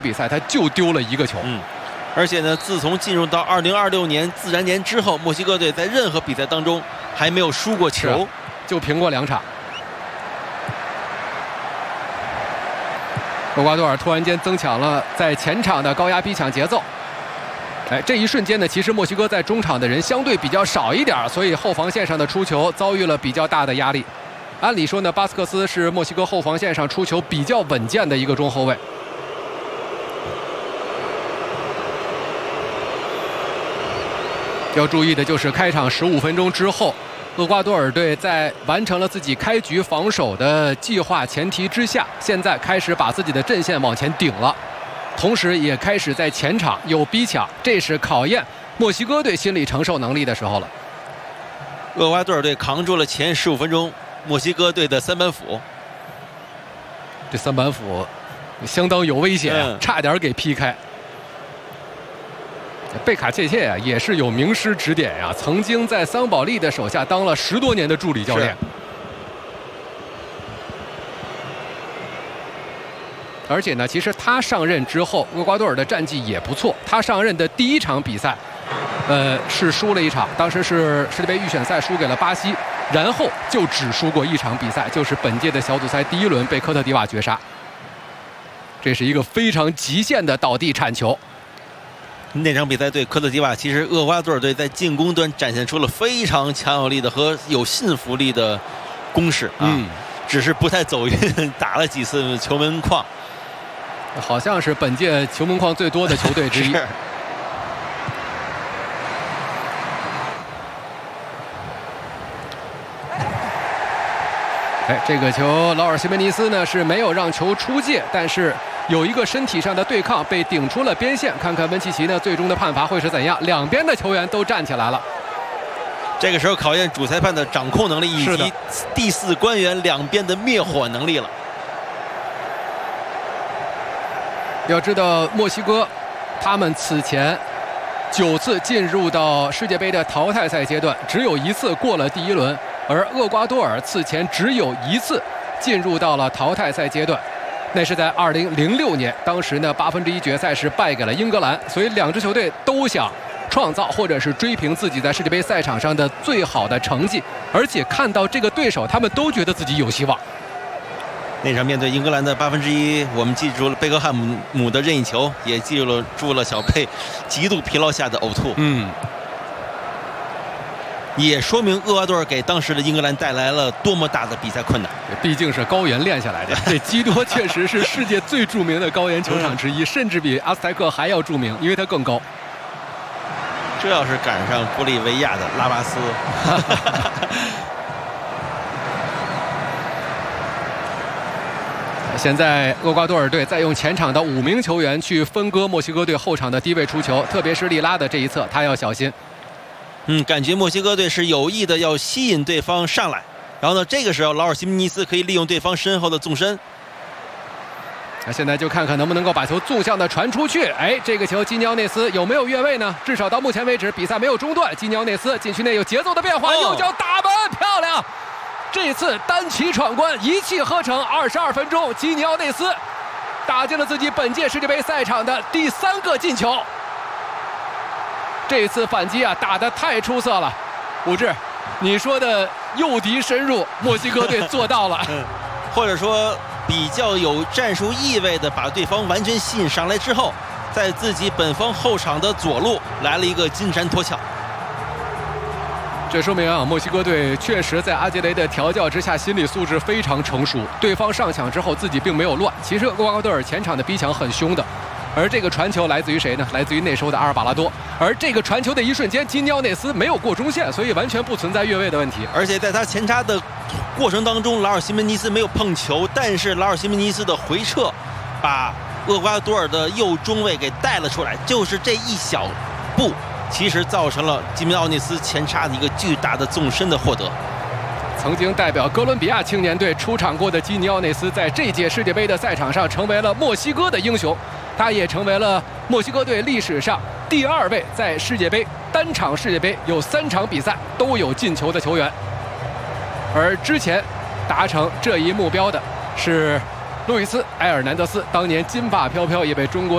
比赛他就丢了1个球。 而且呢，自从进入到2026年自然年之后，墨西哥队在任何比赛当中还没有输过球， 就平过2场。厄瓜多尔突然间增强了在前场的高压逼抢节奏。哎，这一瞬间呢，其实墨西哥在中场的人相对比较少一点，所以后防线上的出球遭遇了比较大的压力。按理说呢，巴斯克斯是墨西哥后防线上出球比较稳健的一个中后卫。要注意的就是开场15分钟之后，厄瓜多尔队在完成了自己开局防守的计划前提之下，现在开始把自己的阵线往前顶了，同时也开始在前场有逼抢，这是考验墨西哥队心理承受能力的时候了。 厄瓜多尔队扛住了前15分钟墨西哥队的3板斧， 这3板斧相当有危险，差点给劈开。贝卡切切啊，也是有名师指点呀，曾经在桑保利的手下当了10多年的助理教练。而且呢，其实他上任之后，厄瓜多尔的战绩也不错。他上任的第1场比赛，是输了1场，当时是世界杯预选赛输给了巴西，然后就只输过1场比赛，就是本届的小组赛第1轮被科特迪瓦绝杀。这是一个非常极限的倒地铲球。 那场比赛对科特迪瓦，其实厄瓜多尔队在进攻端展现出了非常强有力的和有信服力的攻势啊，只是不太走运，打了几次球门框， 好像是本届球门框最多的球队之一。哎，这个球劳尔西门尼斯呢是没有让球出界，但是有一个身体上的对抗被顶出了边线。看看温契奇呢最终的判罚会是怎样？两边的球员都站起来了。 这个时候考验主裁判的掌控能力以及第4官员两边的灭火能力了。 要知道，墨西哥他们此前9次进入到世界杯的淘汰赛阶段，只有1次过了第1轮。而厄瓜多尔此前只有1次进入到了淘汰赛阶段，那是在2006年，当时呢1/8决赛是败给了英格兰，所以2支球队都想创造或者是追平自己在世界杯赛场上的最好的成绩，而且看到这个对手，他们都觉得自己有希望。 那场面对英格兰的1/8，我们记住了贝克汉姆的任意球，也记住了小贝极度疲劳下的呕吐。也说明厄瓜多尔给当时的英格兰带来了多么大的比赛困难。 毕竟是高原练下来的，这基多确实是世界最著名的高原球场之一，甚至比阿斯泰克还要著名，因为它更高。 这要是赶上玻利维亚的拉巴斯， 现在厄瓜多尔队在用前场的5名球员去分割墨西哥队后场的低位出球，特别是利拉的这一侧，他要小心。 感觉墨西哥队是有意的要吸引对方上来，然后呢，这个时候劳尔西门尼斯可以利用对方身后的纵深。 那现在就看看能不能够把球纵向的传出去。哎，这个球基尼奥内斯有没有越位呢？至少到目前为止，比赛没有中断。基尼奥内斯禁区内有节奏的变化，右脚打门，漂亮！这次单骑闯关，一气呵成。22分钟，基尼奥内斯打进了自己本届世界杯赛场的第3个进球。这次反击啊，打得太出色了。武志，你说的诱敌深入，墨西哥队做到了。 或者说比较有战术意味的把对方完全吸引上来之后，在自己本方后场的左路来了一个金山脱壳。 这说明啊，墨西哥队确实在阿杰雷的调教之下，心理素质非常成熟。对方上抢之后，自己并没有乱。其实厄瓜多尔前场的逼抢很凶的。而这个传球来自于谁呢？来自于内收的阿尔巴拉多。而这个传球的一瞬间，基尼奥内斯没有过中线，所以完全不存在越位的问题。 而且在他前插的过程当中，劳尔西门尼斯没有碰球，但是劳尔西门尼斯的回撤把厄瓜多尔的右中卫给带了出来，就是这一小步，其实造成了基尼奥内斯前插的一个巨大的纵深的获得。 曾经代表哥伦比亚青年队出场过的基尼奥内斯，在这届世界杯的赛场上成为了墨西哥的英雄。他也成为了墨西哥队历史上第2位在世界杯单场世界杯有3场比赛都有进球的球员。而之前达成这一目标的是路易斯·埃尔南德斯，当年金发飘飘，也被中国